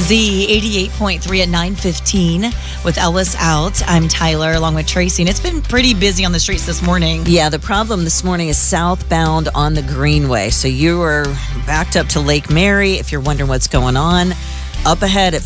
Z 88.3 at 9:15 with Ellis out. I'm Tyler along with Tracy, and it's been pretty busy on the streets this morning. Yeah, the problem this morning is southbound on the Greenway. So you are backed up to Lake Mary. If you're wondering what's going on, up ahead at